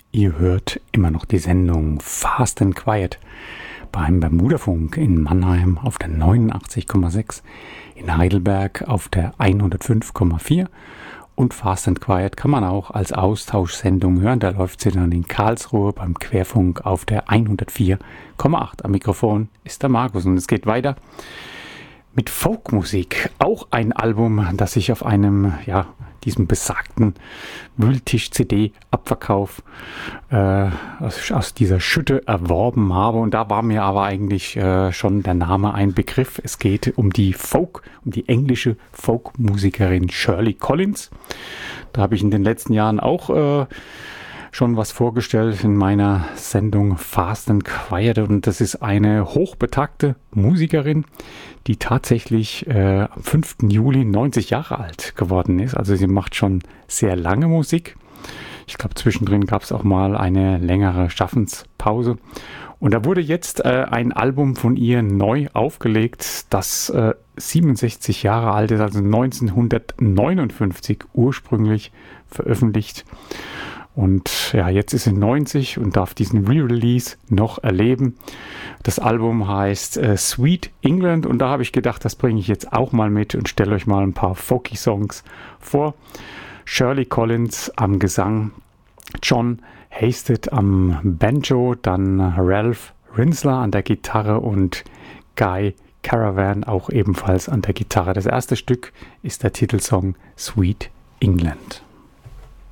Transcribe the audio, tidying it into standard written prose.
Ihr hört immer noch die Sendung Fast and Quiet beim Bermudafunk in Mannheim auf der 89,6, in Heidelberg auf der 105,4 und Fast and Quiet kann man auch als Austauschsendung hören. Da läuft sie dann in Karlsruhe beim Querfunk auf der 104,8. Am Mikrofon ist der Markus und es geht weiter mit Folkmusik. Auch ein Album, das ich auf einem, diesem besagten Wühltisch-CD-Abverkauf aus dieser Schütte erworben habe. Und da war mir aber eigentlich schon der Name ein Begriff. Es geht um die englische Folkmusikerin Shirley Collins. Da habe ich in den letzten Jahren auch schon was vorgestellt in meiner Sendung Fast and Quiet, und das ist eine hochbetagte Musikerin, die tatsächlich am 5. Juli 90 Jahre alt geworden ist. Also sie macht schon sehr lange Musik. Ich glaube, zwischendrin gab es auch mal eine längere Schaffenspause. Und da wurde jetzt ein Album von ihr neu aufgelegt, das 67 Jahre alt ist, also 1959 ursprünglich veröffentlicht. Und ja, jetzt ist sie 90 und darf diesen Re-Release noch erleben. Das Album heißt Sweet England, und da habe ich gedacht, das bringe ich jetzt auch mal mit und stelle euch mal ein paar Folky-Songs vor. Shirley Collins am Gesang, John Hasted am Banjo, dann Ralph Rinsler an der Gitarre und Guy Caravan auch ebenfalls an der Gitarre. Das erste Stück ist der Titelsong Sweet England.